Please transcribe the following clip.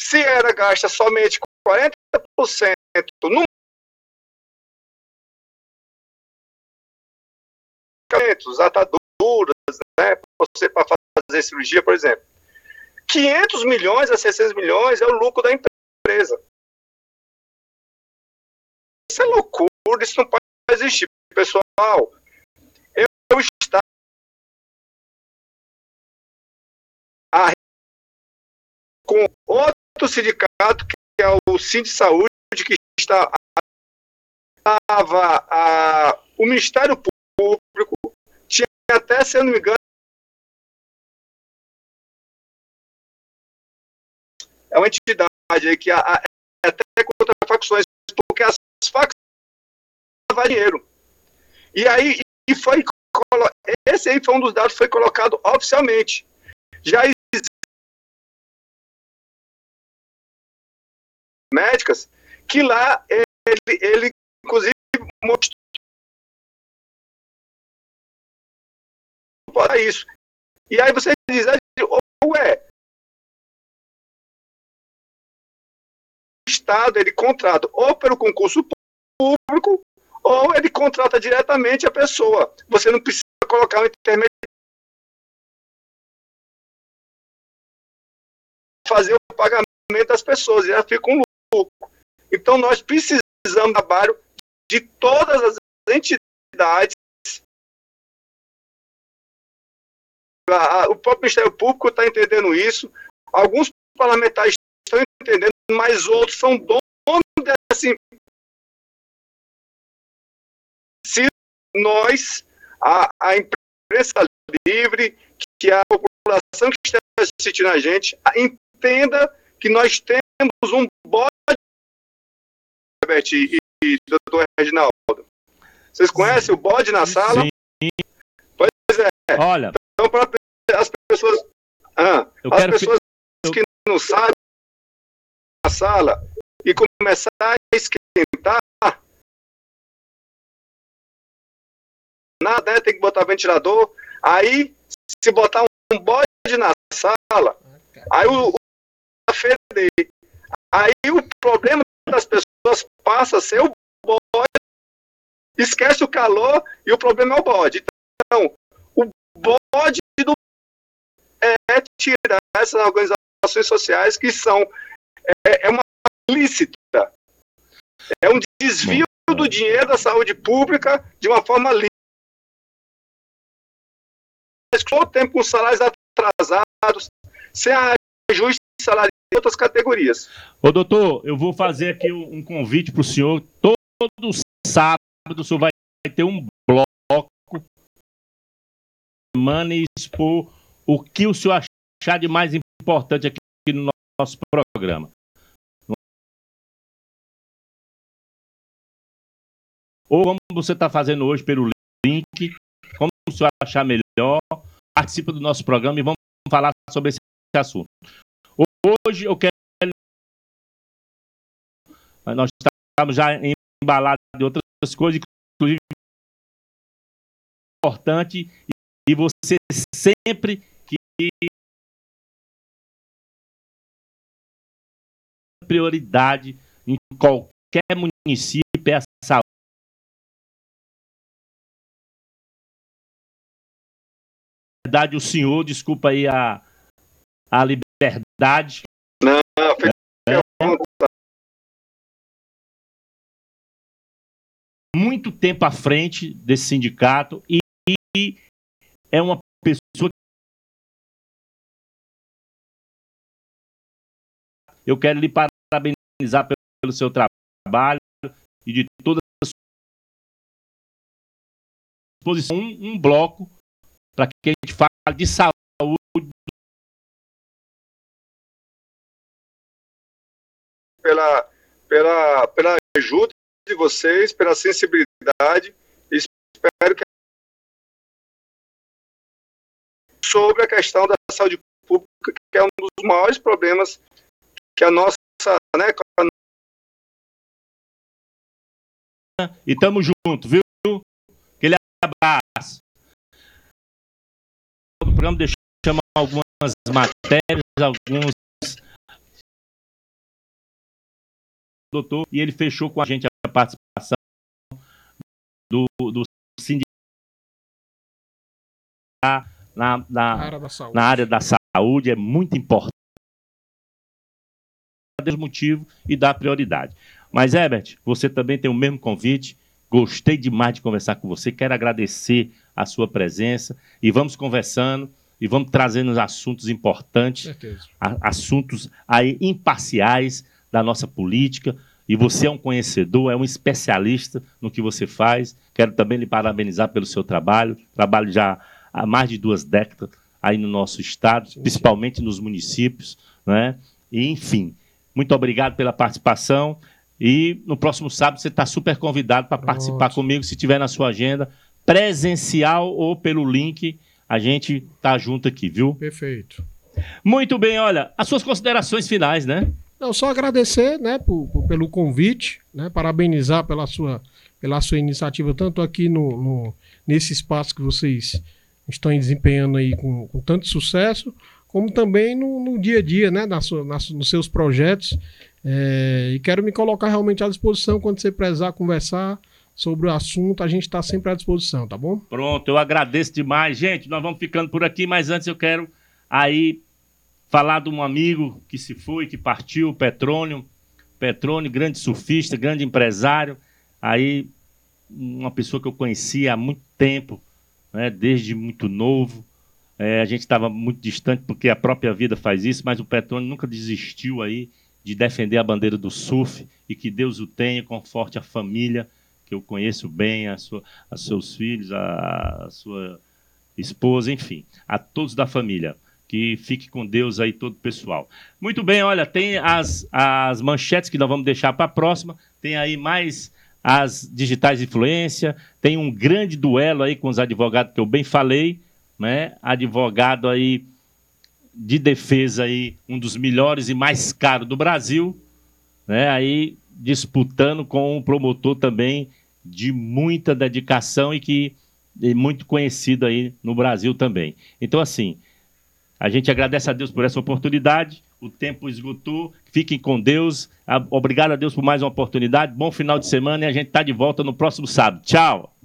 se era gasta somente 40% no medicamentos, ataduras, né, para fazer cirurgia, por exemplo, 500 milhões a 600 milhões é o lucro da empresa. Isso é loucura, isso não pode existir, pessoal. Eu estava com outro sindicato, que é o Sindisaúde, que estava o Ministério Público, tinha até, se eu não me engano, é uma entidade aí que até contra facções, porque as facções davam dinheiro. E aí, esse aí foi um dos dados que foi colocado oficialmente. Já médicas, que lá ele inclusive mostrou isso. E aí você diz, ué, o Estado ele contrata ou pelo concurso público ou ele contrata diretamente a pessoa. Você não precisa colocar um intermediário fazer o pagamento das pessoas, e já fica um lucro. Então nós precisamos do trabalho de todas as entidades. O próprio Ministério Público está entendendo isso, alguns parlamentares estão entendendo, mas outros são donos dessa. Se nós, a imprensa livre, que a população que está assistindo a gente, entenda que nós temos um bode, Herbert e doutor Reginaldo. Vocês conhecem o bode na sala? Sim. Pois é. Olha. Então, para as pessoas, que não sabem na sala e começar a esquentar, nada, né? Tem que botar ventilador. Aí, se botar um bode na sala, aí aí o problema das pessoas passa a ser o bode, esquece o calor e o problema é o bode. Então, o bode é tirar essas organizações sociais que são uma ilícita, é um desvio do dinheiro da saúde pública de uma forma lícita. Todo o tempo com salários atrasados, sem ajuste salarial de outras categorias. Ô doutor, eu vou fazer aqui um convite para o senhor. Todo sábado o senhor vai ter um bloco semana e expor o que o senhor achar de mais importante aqui no nosso programa. Ou como você está fazendo hoje pelo link, como o senhor achar melhor, participa do nosso programa e vamos falar sobre esse assunto. Hoje eu quero... Nós estamos já embalados de outras coisas, inclusive importante, e você sempre que prioridade em qualquer município é a saúde. Verdade, o senhor, desculpa aí a liberdade. Não, muito tempo à frente desse sindicato e é uma pessoa que eu quero lhe parabenizar pelo seu trabalho e de toda a sua exposição. Um bloco para que a gente fale de saúde. Pela ajuda de vocês, pela sensibilidade, espero que sobre a questão da saúde pública, que é um dos maiores problemas que a nossa, né? E tamo junto, viu? Aquele abraço. O programa deixa eu chamar algumas matérias, alguns doutor, e ele fechou com a gente a participação do sindicato na área da saúde. É muito importante dar motivo e dar prioridade. Mas, Herbert, você também tem o mesmo convite. Gostei demais de conversar com você. Quero agradecer a sua presença e vamos conversando e vamos trazendo assuntos importantes, assuntos aí imparciais da nossa política. E você é um conhecedor, é um especialista no que você faz. Quero também lhe parabenizar pelo seu trabalho. Trabalho já há mais de 2 décadas aí no nosso estado, principalmente nos municípios, né? E, enfim, muito obrigado pela participação. E no próximo sábado você está super convidado para participar comigo, se tiver na sua agenda, presencial ou pelo link, a gente tá junto aqui, viu? Perfeito. Muito bem, olha, as suas considerações finais, né? Não, só agradecer, né, pelo convite, né, parabenizar pela sua iniciativa, tanto aqui nesse espaço que vocês estão desempenhando aí com tanto sucesso, como também no dia a dia, né, nos seus projetos. E quero me colocar realmente à disposição quando você precisar conversar sobre o assunto, a gente está sempre à disposição, tá bom? Pronto, eu agradeço demais. Gente, nós vamos ficando por aqui, mas antes eu quero aí falar de um amigo que se foi, que partiu, o Petrônio, grande surfista, grande empresário, aí uma pessoa que eu conhecia há muito tempo, né, desde muito novo. A gente estava muito distante porque a própria vida faz isso, mas o Petrônio nunca desistiu aí de defender a bandeira do surf e que Deus o tenha, conforte a família, que eu conheço bem, a seus filhos, a sua esposa, enfim, a todos da família. Que fique com Deus aí todo o pessoal. Muito bem, olha, tem as manchetes que nós vamos deixar para a próxima, tem aí mais as digitais de influência, tem um grande duelo aí com os advogados que eu bem falei, né? Advogado aí de defesa aí, um dos melhores e mais caros do Brasil, né? Aí disputando com um promotor também de muita dedicação e muito conhecido aí no Brasil também. Então, assim, a gente agradece a Deus por essa oportunidade, o tempo esgotou, fiquem com Deus, obrigado a Deus por mais uma oportunidade, bom final de semana e a gente está de volta no próximo sábado. Tchau!